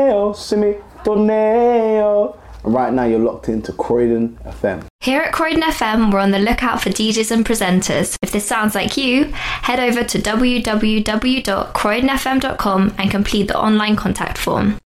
semi torneo. And right now you're locked into Croydon FM. Here at Croydon FM, we're on the lookout for DJs and presenters. If this sounds like you, head over to www.croydonfm.com and complete the online contact form.